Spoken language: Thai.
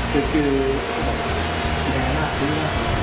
คือแรงมากคือว่า